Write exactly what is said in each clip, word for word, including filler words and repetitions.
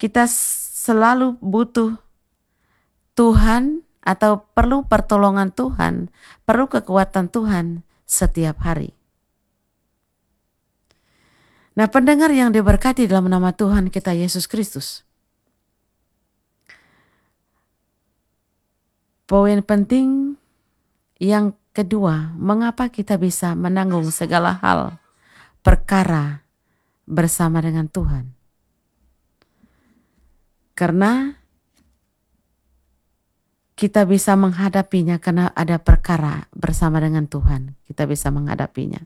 kita selalu butuh Tuhan atau perlu pertolongan Tuhan, perlu kekuatan Tuhan setiap hari. Nah, pendengar yang diberkati dalam nama Tuhan kita Yesus Kristus. Poin penting yang kedua, mengapa kita bisa menanggung segala hal, perkara bersama dengan Tuhan? Karena kita bisa menghadapinya karena ada perkara bersama dengan Tuhan. Kita bisa menghadapinya.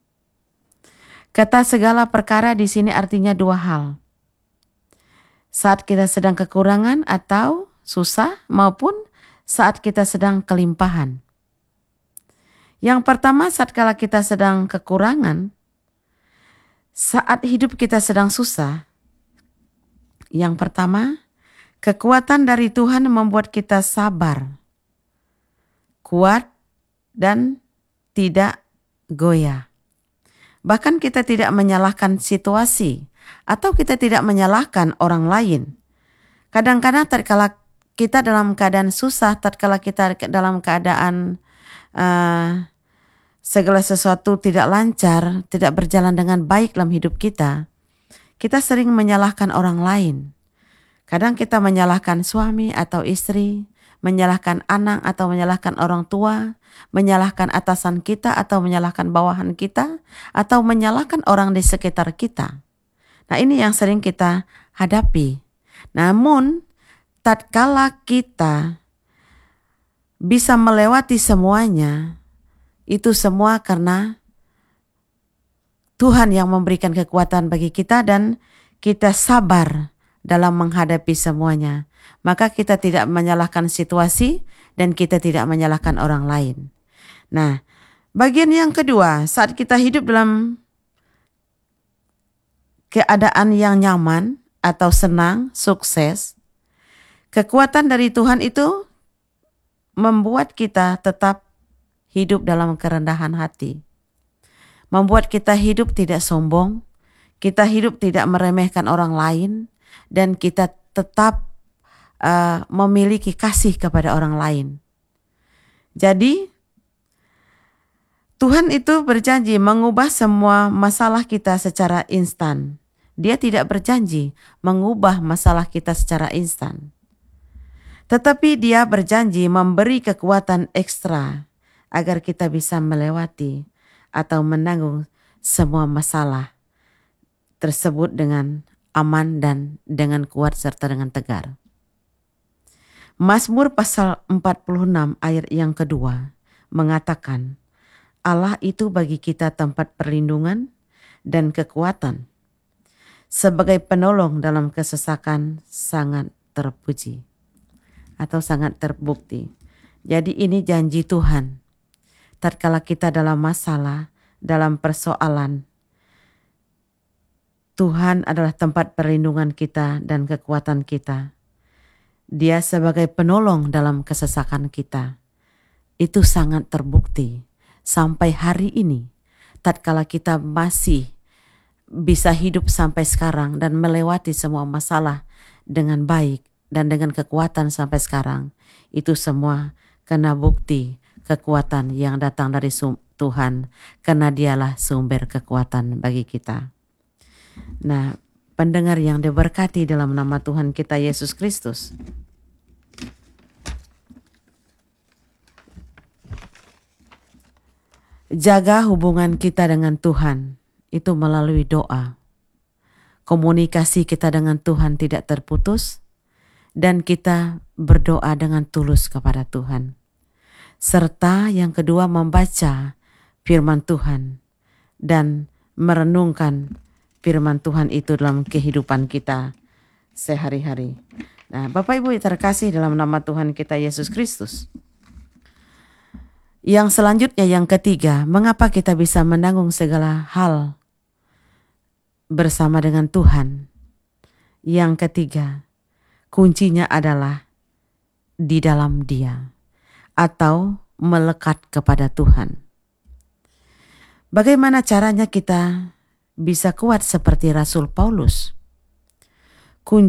Kata segala perkara di sini artinya dua hal. Saat kita sedang kekurangan atau susah maupun saat kita sedang kelimpahan. Yang pertama, saat kala kita sedang kekurangan, saat hidup kita sedang susah. Yang pertama, kekuatan dari Tuhan membuat kita sabar, kuat, dan tidak goyah. Bahkan kita tidak menyalahkan situasi atau kita tidak menyalahkan orang lain. Kadang-kadang tatkala kita dalam keadaan susah, tatkala kita dalam keadaan uh, segala sesuatu tidak lancar, tidak berjalan dengan baik dalam hidup kita, kita sering menyalahkan orang lain. Kadang kita menyalahkan suami atau istri, menyalahkan anak atau menyalahkan orang tua, menyalahkan atasan kita atau menyalahkan bawahan kita, atau menyalahkan orang di sekitar kita. Nah, ini yang sering kita hadapi. Namun, tatkala kita bisa melewati semuanya, itu semua karena Tuhan yang memberikan kekuatan bagi kita dan kita sabar dalam menghadapi semuanya. Maka kita tidak menyalahkan situasi dan kita tidak menyalahkan orang lain. Nah, bagian yang kedua, saat kita hidup dalam keadaan yang nyaman atau senang, sukses, kekuatan dari Tuhan itu membuat kita tetap hidup dalam kerendahan hati. Membuat kita hidup tidak sombong, kita hidup tidak meremehkan orang lain, dan kita tetap uh, memiliki kasih kepada orang lain. Jadi, Tuhan itu berjanji mengubah semua masalah kita secara instan. Dia tidak berjanji mengubah masalah kita secara instan. Tetapi dia berjanji memberi kekuatan ekstra agar kita bisa melewati atau menanggung semua masalah tersebut dengan aman dan dengan kuat serta dengan tegar. Mazmur pasal empat puluh enam ayat yang kedua mengatakan, Allah itu bagi kita tempat perlindungan dan kekuatan. Sebagai penolong dalam kesesakan sangat terpuji atau sangat terbukti. Jadi ini janji Tuhan. Tatkala kita dalam masalah, dalam persoalan, Tuhan adalah tempat perlindungan kita dan kekuatan kita. Dia sebagai penolong dalam kesesakan kita. Itu sangat terbukti sampai hari ini. Tatkala kita masih bisa hidup sampai sekarang dan melewati semua masalah dengan baik dan dengan kekuatan sampai sekarang. Itu semua karena bukti kekuatan yang datang dari Tuhan, karena dialah sumber kekuatan bagi kita. Nah, pendengar yang diberkati dalam nama Tuhan kita Yesus Kristus. Jaga hubungan kita dengan Tuhan itu melalui doa. Komunikasi kita dengan Tuhan tidak terputus dan kita berdoa dengan tulus kepada Tuhan. Serta yang kedua membaca firman Tuhan dan merenungkan firman Tuhan itu dalam kehidupan kita sehari-hari. Nah, Bapak Ibu terkasih dalam nama Tuhan kita Yesus Kristus. Yang selanjutnya yang ketiga, mengapa kita bisa menanggung segala hal bersama dengan Tuhan? Yang ketiga, kuncinya adalah di dalam Dia atau melekat kepada Tuhan. Bagaimana caranya kita bisa kuat seperti Rasul Paulus?